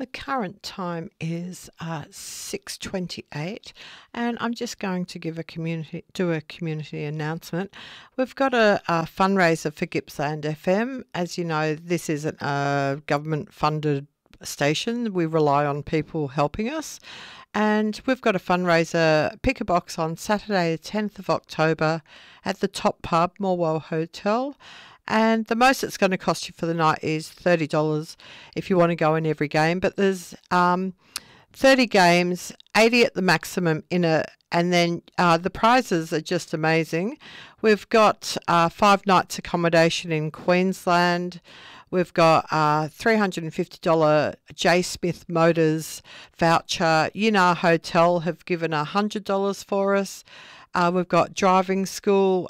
The current time is 6:28, and I'm just going to do a community announcement. We've got a fundraiser for Gippsland FM. As you know, this isn't a government-funded station. We rely on people helping us, and we've got a fundraiser. Pick a box on Saturday, the 10th of October, at the Top Pub, Morwell Hotel. And the most it's going to cost you for the night is $30 if you want to go in every game. But there's 30 games, 80 at the maximum in a, and then the prizes are just amazing. We've got 5 nights accommodation in Queensland. We've got $350 J Smith Motors voucher. Yinnar Hotel have given $100 for us. We've got driving school,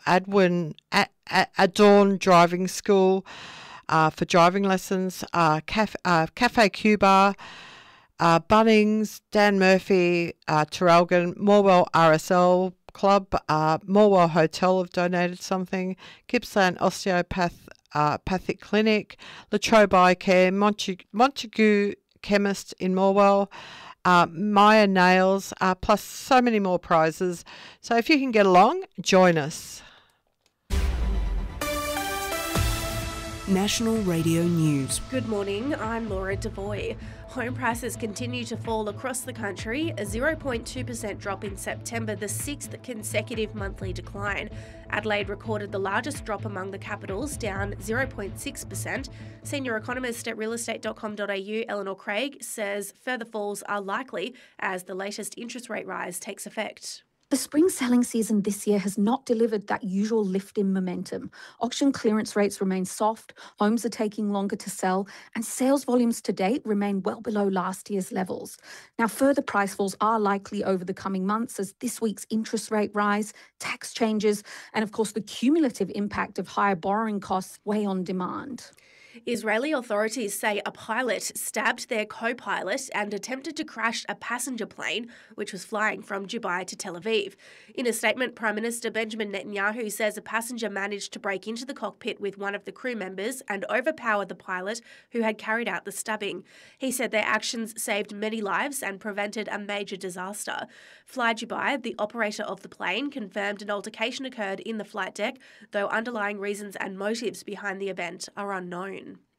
Adorn Driving School for driving lessons, Cafe Cuba, Bunnings, Dan Murphy, Terrelgan, Morwell RSL Club, Morwell Hotel have donated something, Gippsland Osteopathic Clinic, Latrobe Eye Care, Montague Chemist in Morwell, Maya Nails, plus so many more prizes. So if you can get along, join us. National Radio News. Good morning, I'm Laura Devoy. Home prices continue to fall across the country, a 0.2% drop in September, the 6th consecutive monthly decline. Adelaide recorded the largest drop among the capitals, down 0.6%. Senior economist at realestate.com.au, Eleanor Craig, says further falls are likely as the latest interest rate rise takes effect. The spring selling season this year has not delivered that usual lift in momentum. Auction clearance rates remain soft, homes are taking longer to sell, and sales volumes to date remain well below last year's levels. Now, further price falls are likely over the coming months as this week's interest rate rise, tax changes, and of course the cumulative impact of higher borrowing costs weigh on demand. Israeli authorities say a pilot stabbed their co-pilot and attempted to crash a passenger plane which was flying from Dubai to Tel Aviv. In a statement, Prime Minister Benjamin Netanyahu says a passenger managed to break into the cockpit with one of the crew members and overpower the pilot who had carried out the stabbing. He said their actions saved many lives and prevented a major disaster. Fly Dubai, the operator of the plane, confirmed an altercation occurred in the flight deck, though underlying reasons and motives behind the event are unknown.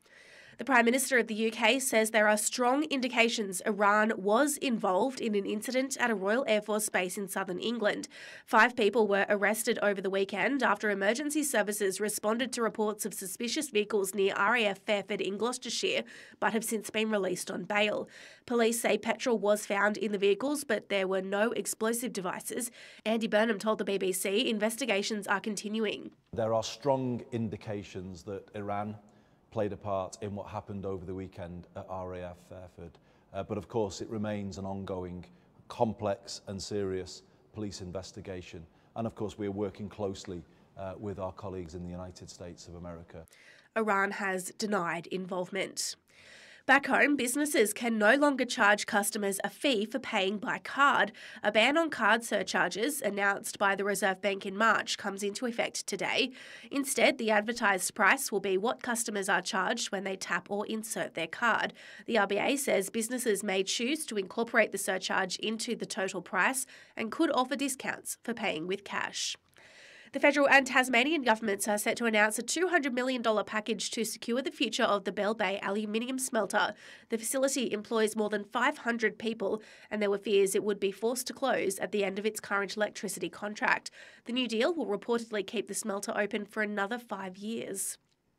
The Prime Minister of the UK says there are strong indications Iran was involved in an incident at a Royal Air Force base in southern England. 5 people were arrested over the weekend after emergency services responded to reports of suspicious vehicles near RAF Fairford in Gloucestershire, but have since been released on bail. Police say petrol was found in the vehicles, but there were no explosive devices. Andy Burnham told the BBC investigations are continuing. There are strong indications that Iran played a part in what happened over the weekend at RAF Fairford. But of course it remains an ongoing, complex and serious police investigation. And of course we're working closely with our colleagues in the United States of America. Iran has denied involvement. Back home, businesses can no longer charge customers a fee for paying by card. A ban on card surcharges, announced by the Reserve Bank in March, comes into effect today. Instead, the advertised price will be what customers are charged when they tap or insert their card. The RBA says businesses may choose to incorporate the surcharge into the total price and could offer discounts for paying with cash. The federal and Tasmanian governments are set to announce a $200 million package to secure the future of the Bell Bay aluminium smelter. The facility employs more than 500 people, and there were fears it would be forced to close at the end of its current electricity contract. The new deal will reportedly keep the smelter open for another 5 years.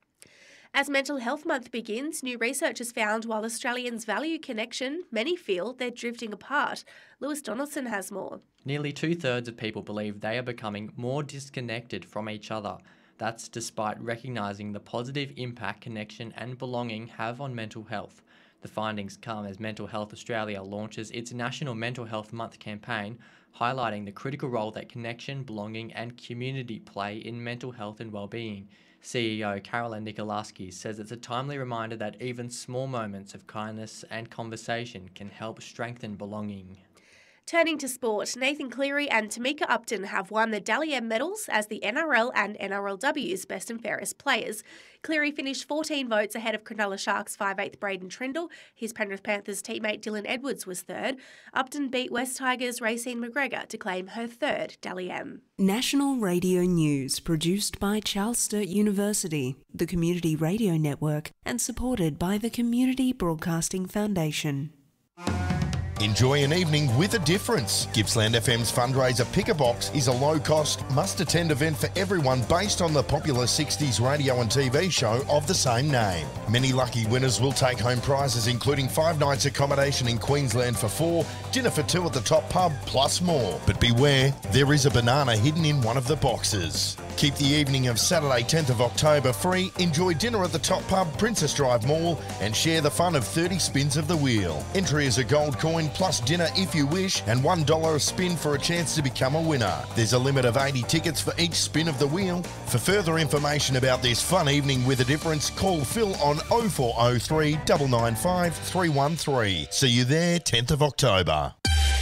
As Mental Health Month begins, new research has found while Australians value connection, many feel they're drifting apart. Lewis Donaldson has more. Nearly 2/3 of people believe they are becoming more disconnected from each other. That's despite recognising the positive impact connection and belonging have on mental health. The findings come as Mental Health Australia launches its National Mental Health Month campaign, highlighting the critical role that connection, belonging and community play in mental health and well-being. CEO Carolyn Nikolaski says it's a timely reminder that even small moments of kindness and conversation can help strengthen belonging. Turning to sport, Nathan Cleary and Tamika Upton have won the Dally M medals as the NRL and NRLW's best and fairest players. Cleary finished 14 votes ahead of Cronulla Sharks 5'8" Braden Trindle. His Penrith Panthers teammate Dylan Edwards was third. Upton beat West Tigers' Racine McGregor to claim her third Dally M. National Radio News, produced by Charles Sturt University, the Community Radio Network, and supported by the Community Broadcasting Foundation. Enjoy an evening with a difference. Gippsland FM's fundraiser Pick a Box is a low-cost, must-attend event for everyone based on the popular 60s radio and TV show of the same name. Many lucky winners will take home prizes including 5 nights accommodation in Queensland for 4, dinner for 2 at the Top Pub, plus more. But beware, there is a banana hidden in one of the boxes. Keep the evening of Saturday 10th of October free, enjoy dinner at the Top Pub, Princess Drive Mall, and share the fun of 30 spins of the wheel. Entry is a gold coin plus dinner if you wish, and $1 a spin for a chance to become a winner. There's a limit of 80 tickets for each spin of the wheel. For further information about this fun evening with a difference, call Phil on 0403 995 313. See you there 10th of October.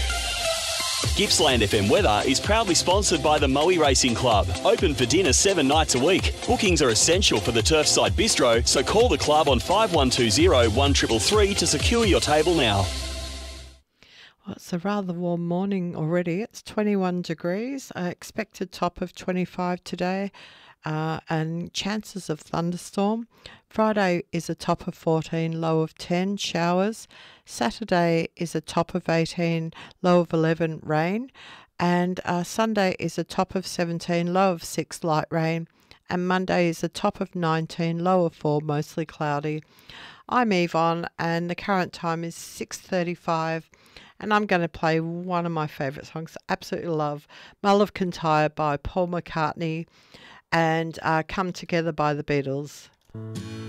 Gippsland FM weather is proudly sponsored by the Moe Racing Club. Open for dinner 7 nights a week. Bookings are essential for the Turfside Bistro, so call the club on 5120 1333 to secure your table now. Well, it's a rather warm morning already. It's 21 degrees, expected top of 25 today, and chances of thunderstorm. Friday is a top of 14, low of 10, showers. Saturday is a top of 18, low of 11, rain. And Sunday is a top of 17, low of 6, light rain. And Monday is a top of 19, low of 4, mostly cloudy. I'm Yvonne, and the current time is 6:35. And I'm going to play one of my favourite songs, absolutely love, Mull of Kintyre by Paul McCartney and Come Together by the Beatles.